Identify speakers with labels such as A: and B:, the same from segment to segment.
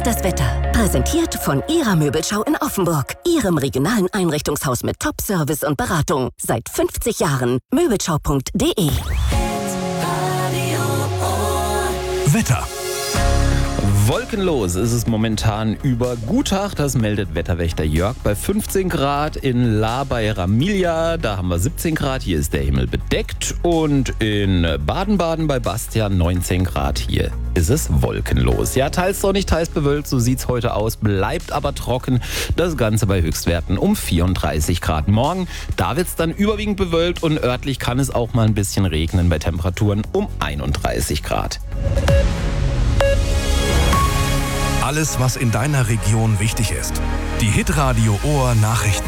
A: ist das Wetter. Präsentiert von Ihrer Möbelschau in Offenburg. Ihrem regionalen Einrichtungshaus mit Top-Service und Beratung. Seit 50 Jahren. Möbelschau.de.
B: Wetter.
C: Wolkenlos ist es momentan über Gutach, das meldet Wetterwächter Jörg bei 15 Grad. In La bei Ramilja, da haben wir 17 Grad, hier ist der Himmel bedeckt. Und in Baden-Baden bei Bastian 19 Grad, hier ist es wolkenlos. Ja, teils sonnig, teils bewölkt, so sieht's heute aus, bleibt aber trocken. Das Ganze bei Höchstwerten um 34 Grad. Morgen, da wird's dann überwiegend bewölkt und örtlich kann es auch mal ein bisschen regnen bei Temperaturen um 31 Grad.
B: Alles, was in deiner Region wichtig ist. Die Hitradio Ohr Nachrichten.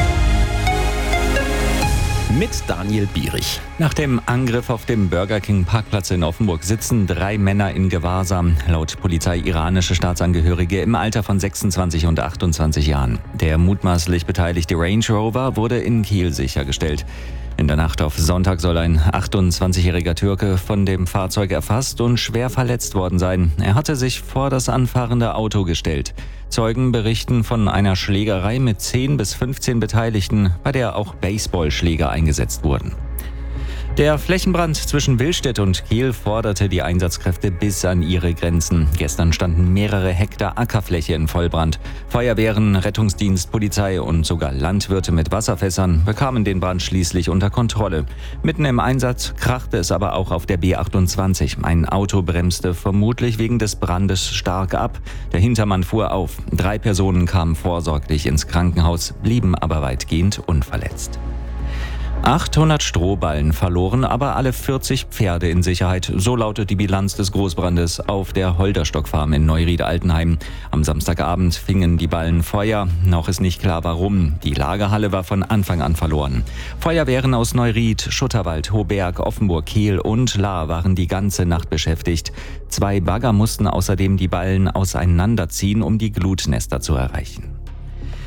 C: Mit Daniel Bierich.
D: Nach dem Angriff auf dem Burger King Parkplatz in Offenburg sitzen 3 Männer in Gewahrsam. Laut Polizei iranische Staatsangehörige im Alter von 26 und 28 Jahren. Der mutmaßlich beteiligte Range Rover wurde in Kiel sichergestellt. In der Nacht auf Sonntag soll ein 28-jähriger Türke von dem Fahrzeug erfasst und schwer verletzt worden sein. Er hatte sich vor das anfahrende Auto gestellt. Zeugen berichten von einer Schlägerei mit 10 bis 15 Beteiligten, bei der auch Baseballschläger eingesetzt wurden. Der Flächenbrand zwischen Willstedt und Kiel forderte die Einsatzkräfte bis an ihre Grenzen. Gestern standen mehrere Hektar Ackerfläche in Vollbrand. Feuerwehren, Rettungsdienst, Polizei und sogar Landwirte mit Wasserfässern bekamen den Brand schließlich unter Kontrolle. Mitten im Einsatz krachte es aber auch auf der B28. Ein Auto bremste vermutlich wegen des Brandes stark ab. Der Hintermann fuhr auf. 3 Personen kamen vorsorglich ins Krankenhaus, blieben aber weitgehend unverletzt. 800 Strohballen verloren, aber alle 40 Pferde in Sicherheit. So lautet die Bilanz des Großbrandes auf der Holderstock-Farm in Neuried-Altenheim. Am Samstagabend fingen die Ballen Feuer. Noch ist nicht klar, warum. Die Lagerhalle war von Anfang an verloren. Feuerwehren aus Neuried, Schutterwald, Hohberg, Offenburg, Kehl und Lahr waren die ganze Nacht beschäftigt. 2 Bagger mussten außerdem die Ballen auseinanderziehen, um die Glutnester zu erreichen.